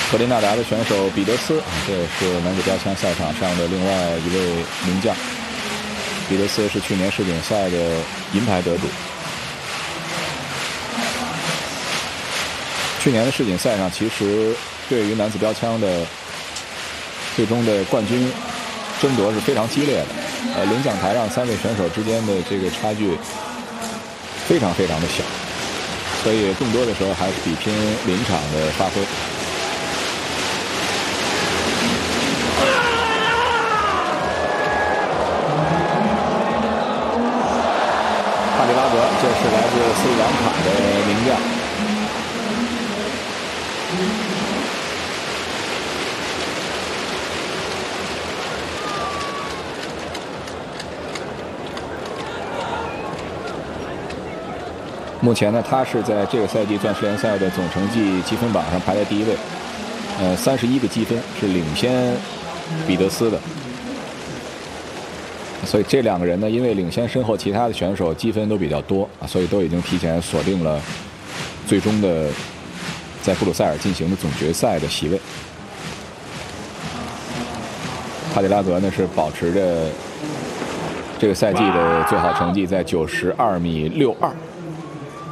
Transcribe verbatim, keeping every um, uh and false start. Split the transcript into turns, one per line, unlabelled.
格林纳达的选手彼得斯，这也是男子标枪赛场上的另外一位名将。彼得斯是去年世锦赛的银牌得主。去年的世锦赛上，其实对于男子标枪的最终的冠军争夺是非常激烈的。呃，领奖台上三位选手之间的这个差距非常非常的小，所以更多的时候还是比拼临场的发挥。帕迪拉格，这是来自斯里兰卡的名将。目前呢，他是在这个赛季钻石联赛的总成绩积分榜上排在第一位，呃，三十一个积分是领先彼得斯的。所以这两个人呢，因为领先身后其他的选手积分都比较多啊，所以都已经提前锁定了最终的在布鲁塞尔进行的总决赛的席位。帕迪拉格呢是保持着这个赛季的最好成绩在九十二米六二。